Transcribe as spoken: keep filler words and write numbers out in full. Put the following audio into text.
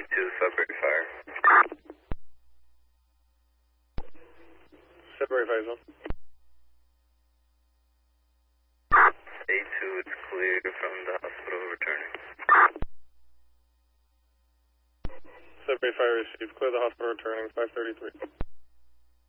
two, Sudbury Fire. Sudbury Fire Zone. A two, it's clear from the hospital returning. Sudbury Fire received. Clear the hospital returning, five thirty-three.